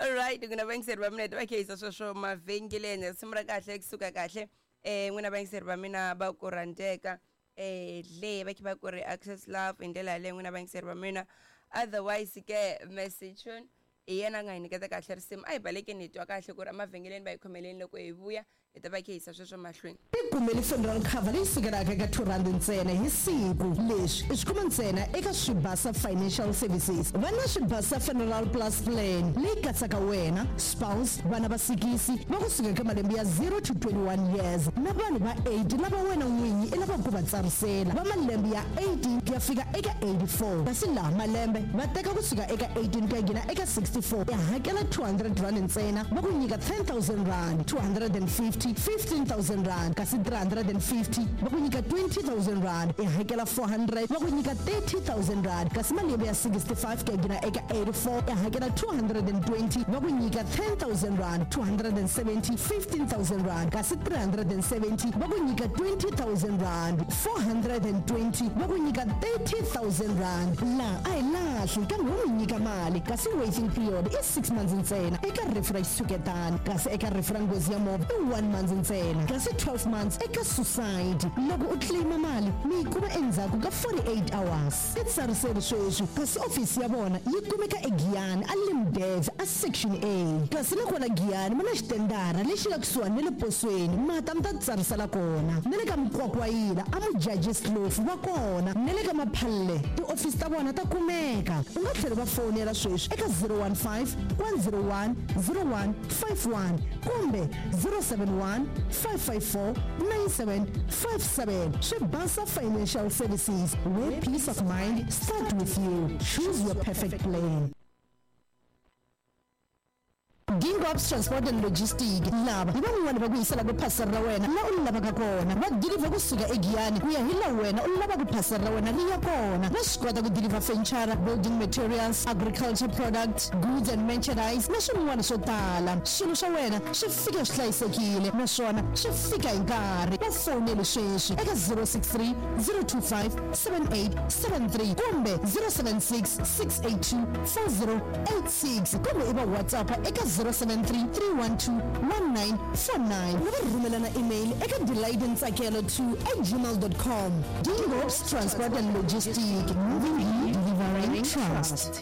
Alright, ngina bangiseri bamina bakhayisa shosho mavengeleni simra kahle kusuka kahle ngina bangiseri bamina ba kuranteka le bakhe ba kuri access love indlela le ngina bangiseri bamina otherwise ke message iyena ngayinikeza kahle risimo ayibaleke nitwa kahle kuri amavengeleni bayikhomeleni lokho eyibuya etabakhayisa shosho mahlweni igumeli funeral cover lisukela ka 200 ntsena hi siku leswi isikuma ntsena eka Shibasa Financial Services vana Shibasa Funeral Plus Plan leyi katsaka wena spouse vana vasikisi va kusuka eka malembe ya 0 to 21 years na vanhu va 8 lava wena n'winyi i lava ku va tsarisela va malembe ya 18 ku ya fika eka 84 kasi laha malembe va teka kusuka eka 18 ku ya gina eka 64 ya hakela 200 rand ntsena va ku nyika 10,000 rand 250 15,000 rand kasi 350 va ku nyika 20,000 rand ya hakela 400 va ku nyika 30,000 rand kasi malembe ya 65 ku ya gina eka 84 ya hakela 220 va ku nyika 10,000 rand 270 15,000 rand kasi 370 va ku nyika 20,000 rand 420 va ku nyika 30,000 rand la a hi lahli kambe wu nyika mali kasi waiting period i 6 months ntsena eka refresh suketani kasi eka refresh ngozi ya movha i 1 month ntsena kasi 12 months eka suicide loko u claima mali mi kuma endzhaku ka 48 hours itsariseli sweswi kasi office ya vona yi kumeka eGiyani alimdev a section A kasi loko na Giyani mana xitendara lexi la kusuhani le posweni mata mta tsarisela kona nele ka Mkwakwayila a mujaji slof va kona nele ka Maphalle ti office ta vona ta kumeka u nga tlhela va fonela sweswi eka 015 101 0151 kumbe 071 554 9757 Shibasa Financial Services where peace of mind start with you. Choose your perfect plan. Gingops Transport and Logistics lava van'wana va ku yisela ku phasela wena la u lavaka kona va deliver kusuka eGiyani ku ya hi la wena u lava ku phasela wena liya kona va swi kota ku deliver furniture building materials agriculture products goods and merchandise na swin'wana swo tala swilo swa wena swi fika swi hlayisekile naswona swi fika hi nkarhi va fonele sweswi eka 063 025 7873 kumbe 076 682 4086 kumbe iva WhatsApp eka 073-312-1949 Never rumelana email eka delightsakelo2@gmail.com Gingops Transport and Logistics moving you delivering trust.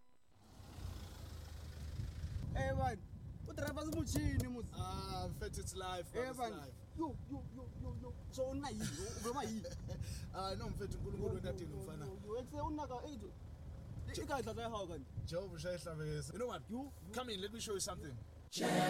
Hey man, what driver is muchini mus? Fet it's life. Hey man, yo. So una yi, ugoma yi. No mfethu uNkulunkulu wentatini mfana. Yo ekse unaka ejo. Ikadla tsa hawo kanti. Job ushayihla bese. You know what? You come in, let me show you something.